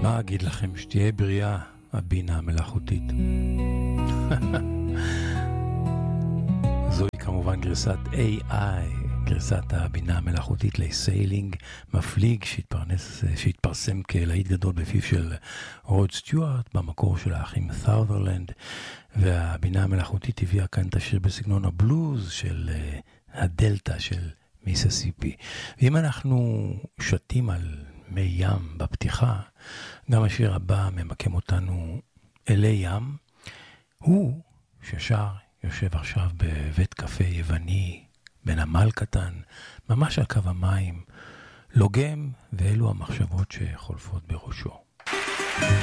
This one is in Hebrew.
מה אגיד לכם? שתהיה בריאה הבינה המלאכותית. זוהי כמובן גרסת AI, גרסת הבינה המלאכותית לסיילינג מפליג שהתפרסם כלהיט גדול בפיו של רוד סטיוארט במקור של האחים סאות'רלנד, והבינה המלאכותית הביאה כאן את השיר בסגנון הבלוז של הדלטה של מיסיסיפי. ואם אנחנו שתים על מי ים בפתיחה, גם השיר הבא ממקם אותנו אלי ים. הוא ששר יושב עכשיו בבית קפה יווני בנמל קטן, ממש על קו המים, לוגם, ואלו המחשבות שחולפות בראשו.